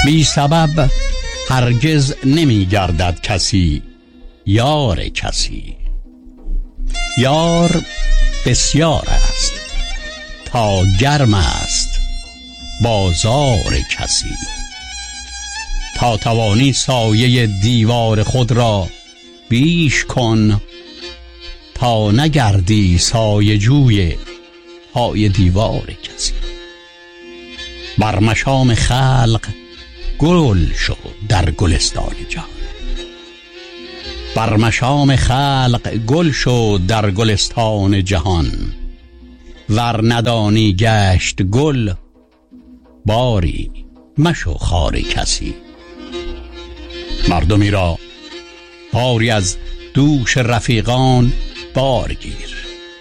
بی سبب هرگز نمی گردد کسی یار کسی. یار بسیار است تا گرم است بازار کسی. تا توانی سایه دیوار خود را بیش کن، تا نگردی سایه جوی پای دیوار کسی. بر مشام خلق گل شو در گلستان جهان. بر مشام خلق گل شو در گلستان جهان. ور ندانی گشت گل باری مشو خار کسی. مردمی را باری از دوش رفیقان بار گیر.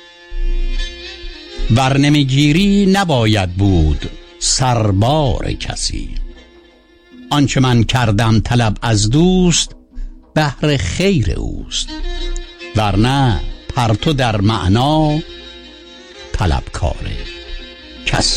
ور نمیگیری نباید بود سربار کسی. آنچه من کردم طلب از دوست بهر خیر اوست، ورنه پرتو در معنا طلبکار کسی.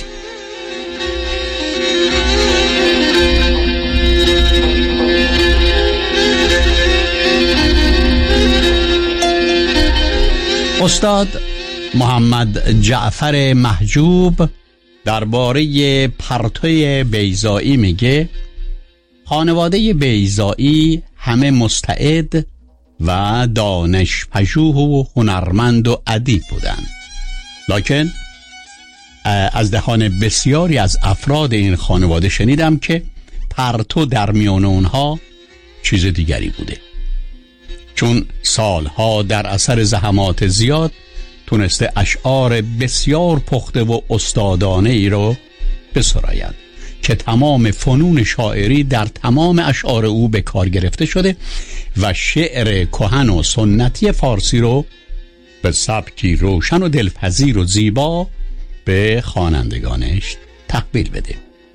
استاد محمد جعفر محجوب درباره پرتوی بیضایی میگه خانواده بیضایی همه مستعد و دانش پژوه و هنرمند و ادیب بودند، لکن از دهان بسیاری از افراد این خانواده شنیدم که پرتو در میان اونها چیز دیگری بوده، چون سالها در اثر زحمات زیاد تونسته اشعار بسیار پخته و استادانه ای رو بسراید که تمام فنون شاعری در تمام اشعار او به کار گرفته شده و شعر کهن و سنتی فارسی رو به سبکی روشن و دلپذیر و زیبا به خوانندگانش تقبیل بده.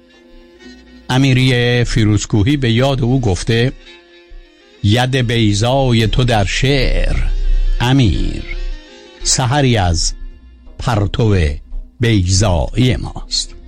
امیری فیروزکوهی به یاد او گفته ید بیضای تو در شعر امیر، سحری از پرتو بیضایی ماست.